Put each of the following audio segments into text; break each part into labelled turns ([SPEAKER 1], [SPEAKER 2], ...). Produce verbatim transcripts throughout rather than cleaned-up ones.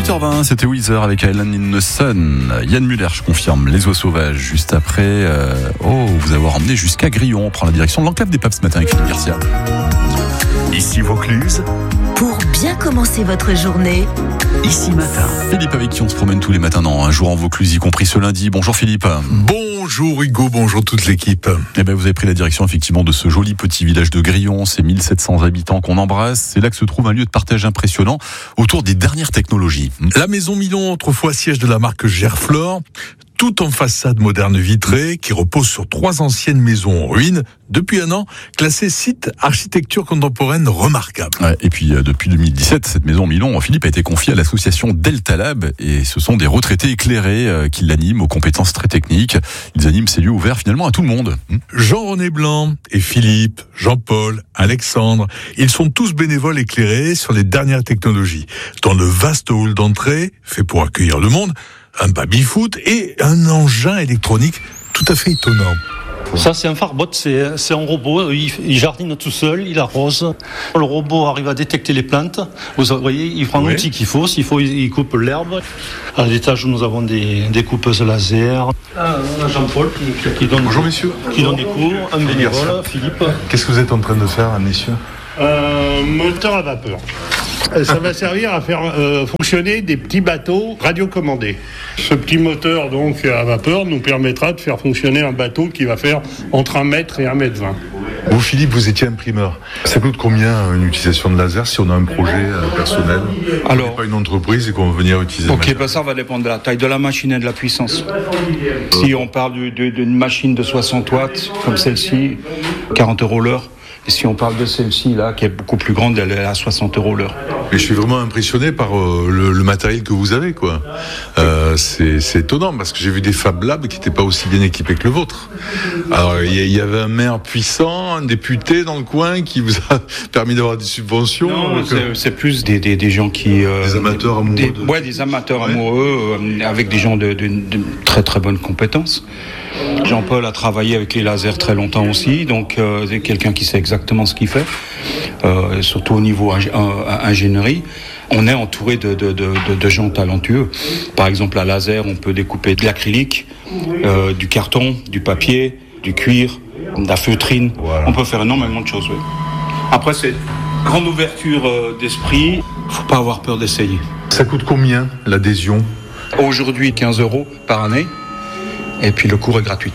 [SPEAKER 1] huit heures vingt, c'était Weezer avec Island in the Sun. Yann Muller, je confirme, les oies sauvages. Juste après, euh, oh, vous avoir emmené jusqu'à Grillon. On prend la direction de l'enclave des Papes ce matin avec Philippe Garcia.
[SPEAKER 2] Ici Vaucluse.
[SPEAKER 3] Pour bien commencer votre journée,
[SPEAKER 2] Ici Matin.
[SPEAKER 1] Philippe avec qui on se promène tous les matins dans un jour en Vaucluse, y compris ce lundi. Bonjour Philippe.
[SPEAKER 4] Bonjour Hugo, bonjour toute l'équipe.
[SPEAKER 1] Eh ben, vous avez pris la direction effectivement de ce joli petit village de Grillon, ces mille sept cents habitants qu'on embrasse. C'est là que se trouve un lieu de partage impressionnant autour des dernières technologies.
[SPEAKER 4] La maison Milon, autrefois siège de la marque Gerflor, tout en façade moderne vitrée, qui repose sur trois anciennes maisons en ruine, depuis un an, classée site architecture contemporaine remarquable.
[SPEAKER 1] Ouais, et puis euh, depuis deux mille dix-sept, cette maison Milon, Philippe, a été confiée à l'association Delta Lab, et ce sont des retraités éclairés euh, qui l'animent, aux compétences très techniques. Ils animent ces lieux ouverts finalement à tout le monde.
[SPEAKER 4] Jean-René Blanc et Philippe, Jean-Paul, Alexandre, ils sont tous bénévoles éclairés sur les dernières technologies. Dans le vaste hall d'entrée, fait pour accueillir le monde, un baby-foot et un engin électronique tout à fait étonnant.
[SPEAKER 5] Ça, c'est un Farbot, c'est, c'est un robot, il, il jardine tout seul, il arrose. Le robot arrive à détecter les plantes. Vous voyez, il prend l'outil oui. qu'il faut, s'il faut, il coupe l'herbe. À l'étage, nous avons des, des coupeuses laser. Ah, on a Jean-Paul qui, qui, donne,
[SPEAKER 6] Bonjour, messieurs.
[SPEAKER 5] qui donne des cours, un bénévole, Philippe.
[SPEAKER 6] Qu'est-ce que vous êtes en train de faire, messieurs ?
[SPEAKER 7] Un moteur à vapeur. Ça va servir à faire euh, fonctionner des petits bateaux radiocommandés. Ce petit moteur donc à vapeur nous permettra de faire fonctionner un bateau qui va faire entre un mètre et un mètre vingt.
[SPEAKER 6] Vous, Philippe, vous étiez imprimeur. Ça coûte combien une utilisation de laser si on a un projet euh, personnel ? Alors, on n'est pas une entreprise et qu'on veut venir utiliser.
[SPEAKER 8] Ok, bah ça va dépendre de la taille de la machine et de la puissance. Si on parle de, de, d'une machine de soixante watts comme celle-ci, quarante euros l'heure. Et si on parle de celle-ci là, qui est beaucoup plus grande, elle est à soixante euros l'heure.
[SPEAKER 6] Mais je suis vraiment impressionné par euh, le, le matériel que vous avez, quoi. Euh, c'est, c'est étonnant parce que j'ai vu des Fab Labs qui n'étaient pas aussi bien équipés que le vôtre. Alors il y, y avait un maire puissant, un député dans le coin qui vous a permis d'avoir des subventions.
[SPEAKER 8] Non, c'est, c'est plus des, des, des gens qui
[SPEAKER 6] euh, des amateurs amoureux.
[SPEAKER 8] Des,
[SPEAKER 6] de...
[SPEAKER 8] Ouais, des amateurs ouais. amoureux euh, avec des gens de, de, de très très bonnes compétences. Jean-Paul a travaillé avec les lasers très longtemps aussi, donc euh, c'est quelqu'un qui sait exactement ce qu'il fait, euh, surtout au niveau ing- euh, ingénierie. On est entouré de, de, de, de, de gens talentueux. Par exemple, à laser, on peut découper de l'acrylique, euh, du carton, du papier, du cuir, de la feutrine. Voilà. On peut faire énormément de choses. Oui. Après, c'est grande ouverture euh, d'esprit. Faut pas avoir peur d'essayer.
[SPEAKER 6] Ça coûte combien l'adhésion ?
[SPEAKER 8] Aujourd'hui, quinze euros par année. Et puis le cours est gratuit.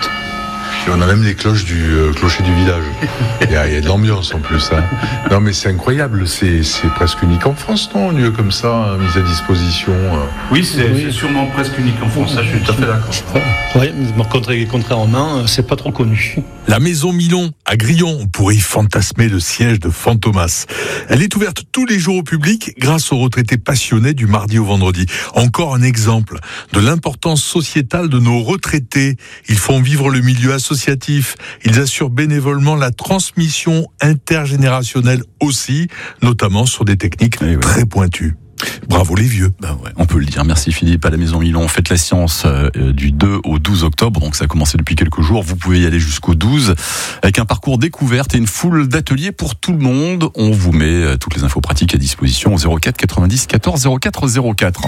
[SPEAKER 6] Et on a même les cloches du euh, clocher du village. Il y, a, il y a de l'ambiance en plus. Hein. Non mais c'est incroyable, c'est, c'est presque unique en France, non ? Un lieu comme ça, hein, mis à disposition. Euh...
[SPEAKER 8] Oui, c'est, oui, c'est sûrement presque unique en France, ça je suis tout à fait d'accord.
[SPEAKER 5] Oui, mais contrairement, c'est pas trop connu.
[SPEAKER 4] La maison Milon à Grillon, on pourrait y fantasmer le siège de Fantomas. Elle est ouverte tous les jours au public grâce aux retraités passionnés du mardi au vendredi. Encore un exemple de l'importance sociétale de nos retraités. Ils font vivre le milieu associatif. Ils assurent bénévolement la transmission intergénérationnelle aussi, notamment sur des techniques oui, oui. très pointues. Bravo les vieux.
[SPEAKER 1] Ben ouais, on peut le dire. Merci Philippe. À la Maison Milon, faites la science euh, du deux au douze octobre. Donc ça a commencé depuis quelques jours. Vous pouvez y aller jusqu'au douze avec un parcours découverte et une foule d'ateliers pour tout le monde. On vous met euh, toutes les infos pratiques à disposition au zéro quatre quatre-vingt-dix quatorze zéro quatre zéro quatre.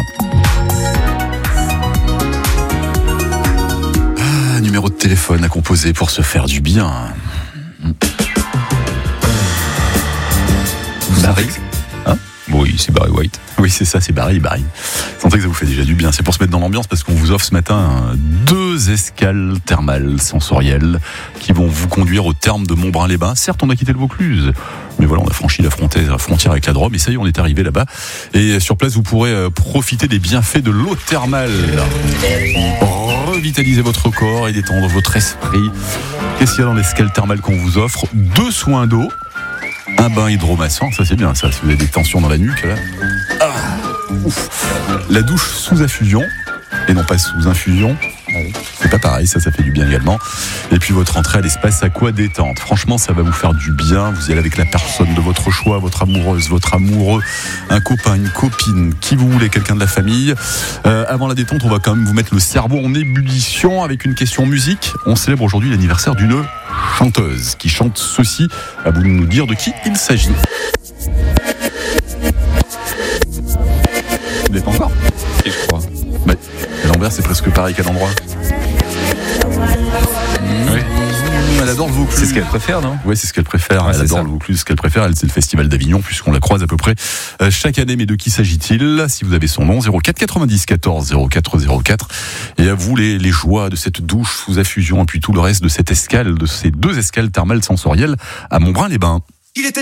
[SPEAKER 1] Ah, numéro de téléphone à composer pour se faire du bien. Barry. Hein ? Oui, c'est Barry White. Oui, c'est ça, c'est Barry, Barry. Sentez que ça vous fait déjà du bien. C'est pour se mettre dans l'ambiance parce qu'on vous offre ce matin deux escales thermales sensorielles qui vont vous conduire au terme de Montbrun-les-Bains. Certes, on a quitté le Vaucluse, mais voilà, on a franchi la frontière, la frontière avec la Drôme et ça y est, on est arrivé là-bas. Et sur place, vous pourrez profiter des bienfaits de l'eau thermale. Revitaliser votre corps et détendre votre esprit. Qu'est-ce qu'il y a dans l'escale thermale qu'on vous offre ? Deux soins d'eau. Un bain hydromassant, ça c'est bien ça, si vous avez des tensions dans la nuque là. Ah, ouf. La douche sous infusion, et non pas sous infusion, c'est pas pareil, ça ça fait du bien également. Et puis votre entrée à l'espace aqua détente, franchement ça va vous faire du bien, vous y allez avec la personne de votre choix, votre amoureuse, votre amoureux, un copain, une copine, qui vous voulez, quelqu'un de la famille. Euh, avant la détente, on va quand même vous mettre le cerveau en ébullition avec une question musique. On célèbre aujourd'hui l'anniversaire d'une chanteuse qui chante ceci. À vous de nous dire de qui il s'agit. Vous n'êtes pas encore ? Vaucluse, c'est presque pareil qu'à l'endroit. Oui. Elle adore le Vaucluse.
[SPEAKER 9] C'est ce qu'elle préfère, non ?
[SPEAKER 1] Oui, c'est ce qu'elle préfère.
[SPEAKER 9] Ouais,
[SPEAKER 1] elle
[SPEAKER 9] c'est
[SPEAKER 1] adore
[SPEAKER 9] ça.
[SPEAKER 1] le Vaucluse. Ce qu'elle préfère, elle, c'est le Festival d'Avignon, puisqu'on la croise à peu près euh, chaque année. Mais de qui s'agit-il ? Si vous avez son nom, zéro quatre quatre-vingt-dix quatorze zéro quatre zéro quatre. Et à vous, les, les joies de cette douche sous affusion, et puis tout le reste de cette escale, de ces deux escales thermales sensorielles à Montbrun-les-Bains.
[SPEAKER 10] Il était